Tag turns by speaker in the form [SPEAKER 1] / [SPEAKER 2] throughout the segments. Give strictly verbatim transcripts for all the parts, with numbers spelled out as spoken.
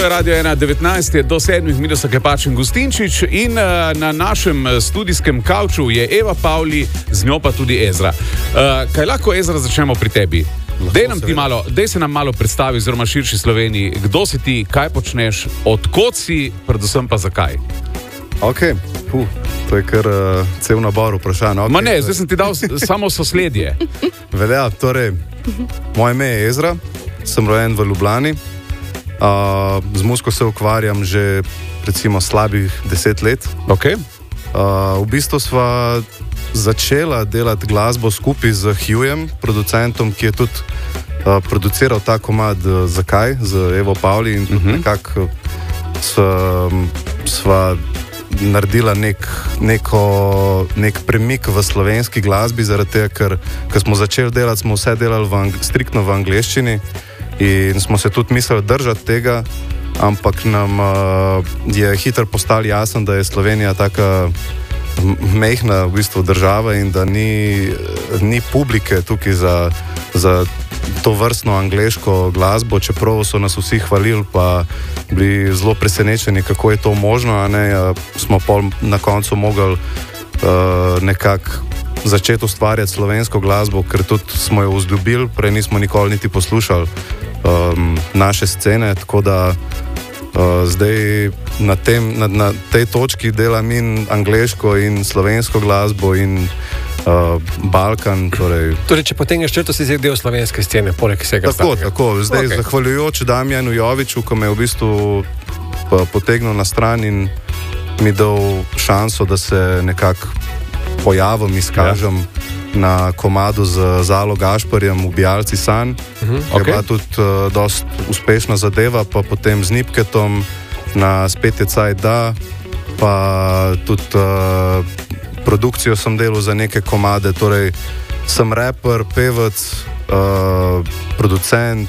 [SPEAKER 1] je Radio ena devetnajst, je do sedmih Miroslav Klepač in Gustinčič in uh, na našem studijskem kavču je Eva Pavli, z njo pa tudi Ezra. Uh, kaj lahko, Ezra, začnemo pri tebi? Dej, nam ti malo, dej se nam malo predstavi, oziroma širši Sloveniji, kdo si ti, kaj počneš, odkot si, predvsem pa zakaj?
[SPEAKER 2] Ok, puh, to je kar uh, cel nabor vprašanj. Okay,
[SPEAKER 1] Ma ne, zdaj sem ti dal samo sosledje.
[SPEAKER 2] Velja, torej, moje ime je Ezra, sem rojen v Ljubljani. Uh, z muziko se ukvarjam že recimo slabih deset let.
[SPEAKER 1] Okay.
[SPEAKER 2] Uh, v bistvu sva začela delati glasbo skupaj z Hughjem, producentom, ki je tudi uh, produciral ta komad uh, Zakaj, z Evo Pavli in uh-huh. nekako sva, sva naredila nek, neko, nek premik v slovenski glasbi, zaradi tega, ker, ker smo začeli delati, smo vse delali v ang- striktno v angleščini. In smo se tudi mislili držati tega, ampak nam uh, je hitro postalo jasno, da je Slovenija taka mehna v bistvu država in da ni, ni publike tukaj za, za to vrstno angleško glasbo, čeprav so nas vsi hvalili, pa bili zelo presenečeni, kako je to možno, a ne, uh, smo pol na koncu mogli uh, nekako začeti ustvarjati slovensko glasbo, ker tudi smo jo vzljubili, prej nismo nikoli niti poslušali um, naše scene, tako da uh, zdaj na, tem, na, na tej točki delam in angleško in slovensko glasbo in uh, Balkan. Torej,
[SPEAKER 3] torej, če potegneš črto, si zdaj del slovenske scene, poleg vsega.
[SPEAKER 2] Tako, tako. Zdaj,
[SPEAKER 3] okay.
[SPEAKER 2] Zahvaljujoč Damjanu Joviču, ko me je v bistvu potegnil na stran in mi dal šanso, da se nekako pojavim, izkažem ja. na komadu z Zalo Gašparjem, Ubijalci sanj, uh-huh. okay. je bila tudi uh, dost uspešna zadeva, pa potem z Nipketom na Spet je cajt da, pa tudi uh, produkcijo sem delal za neke komade, torej sem raper, pevec, uh, producent,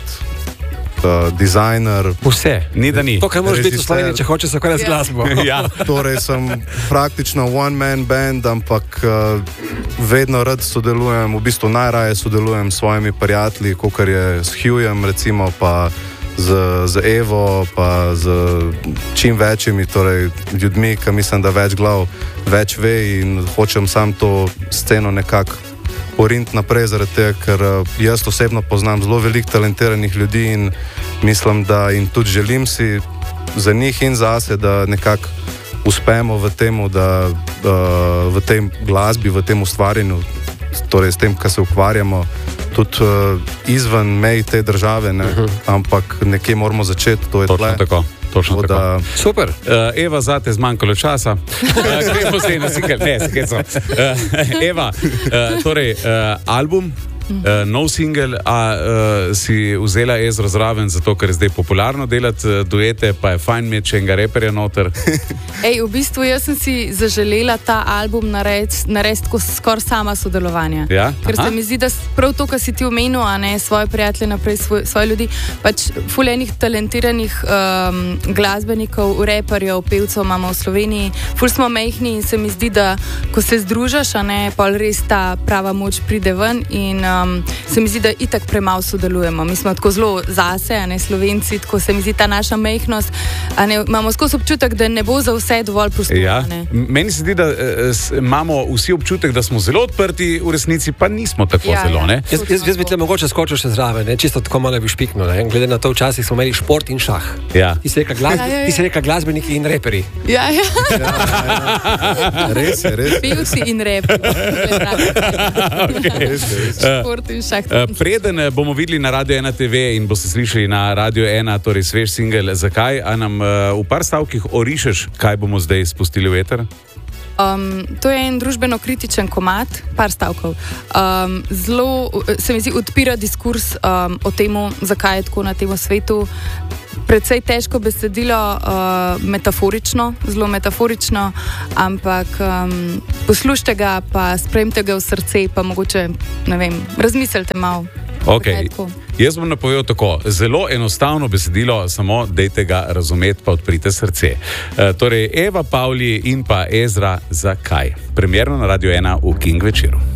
[SPEAKER 2] Uh, dizajner.
[SPEAKER 3] Vse,
[SPEAKER 1] ni da ni.
[SPEAKER 3] To, kar moraš biti v Sloveniji, če hočeš se ukvarjati z glasbo.
[SPEAKER 1] Ja.
[SPEAKER 2] Torej sem praktično one man band, ampak uh, vedno rad sodelujem, v bistvu najraje sodelujem s svojimi prijatelji, kakor je s Hughjem recimo, pa z, z Evo, pa z čim večjimi, torej ljudmi, ki mislim, da več glav več ve in hočem sam to sceno nekako porint naprej, zaradi tega, ker jaz osebno poznam zelo veliko talentiranih ljudi in mislim, da in tudi želim si za njih in zase, da nekako uspemo v temu, da uh, v tej glasbi, v tem ustvarjanju, torej s tem, kar se ukvarjamo, tudi uh, izven mej te države, ne? Uh-huh. Ampak nekje moramo začeti, to je
[SPEAKER 1] točno
[SPEAKER 2] tle.
[SPEAKER 1] Tako. Točno tako.
[SPEAKER 3] Da... Super.
[SPEAKER 1] Uh, Eva, zate zmanjkalo časa. Uh, gremo zdaj na single. Ne, sikaj so. Uh, Eva, uh, torej, uh, album, uh, nov single, a uh, si vzela Ezro zraven, zato ker je zdaj popularno delati uh, duete, pa je fajn imeti še enega reperja noter.
[SPEAKER 4] Ej, v bistvu jaz sem si zaželela ta album narediti nared tako skoraj sama sodelovanja.
[SPEAKER 1] Ja?
[SPEAKER 4] Ker
[SPEAKER 1] Aha.
[SPEAKER 4] se mi zdi, da prav to, kar si ti omenil, a ne svoje prijatelje naprej, svoj, svoje ljudi, pač ful enih talentiranih um, glasbenikov, reperjev, pevcev imamo v Sloveniji, ful smo mehni in se mi zdi, da ko se združaš, a ne, pol res ta prava moč pride ven in um, se mi zdi, da itak premalo sodelujemo. Mi smo tako zelo zase, a ne, Slovenci, tako se mi zdi ta naša mehnost, a ne, imamo skozi občutek, da ne bo za vse dovolj prostora.
[SPEAKER 1] Ja. Meni se zdi, da uh, imamo vsi občutek, da smo zelo odprti, v resnici pa nismo tako
[SPEAKER 4] ja,
[SPEAKER 1] zelo.
[SPEAKER 4] Ja.
[SPEAKER 3] Jaz, jaz, jaz bi tle mogoče skočil še zraven, ne? Čisto tako malo bi špiknil. Ne? Glede na to, včasih smo imeli šport in šah.
[SPEAKER 1] Ja.
[SPEAKER 3] Ti si rekel glas, ja, ja, ja. glasbeniki in reperi.
[SPEAKER 4] Ja, ja.
[SPEAKER 2] Ja, ja. Res je, res je.
[SPEAKER 4] Pevci in reperi.
[SPEAKER 1] Okay.
[SPEAKER 4] Šport in šah.
[SPEAKER 1] Uh, preden bomo videli na Radio ena te ve in boste slišali na Radio ena, torej svež single Zakaj, a nam uh, v par stavkih orišeš, kaj bomo zdaj spustili v eter?
[SPEAKER 4] Um, to je en družbeno kritičen komad, par stavkov. Um, zelo se mi zdi odpira diskurs um, o tem, zakaj je tako na tem svetu. Predvsej težko besedilo, uh, metaforično, zelo metaforično, ampak um, poslušajte ga, pa sprejmite ga v srce, pa mogoče, ne vem, razmislite malo.
[SPEAKER 1] Okay. Jaz bom napovedal tako, zelo enostavno besedilo, samo dejte ga razumeti, pa odprite srce. E, torej, Eva Pavli in pa Ezra Zakaj. Premierno na Radio ena v King večeru.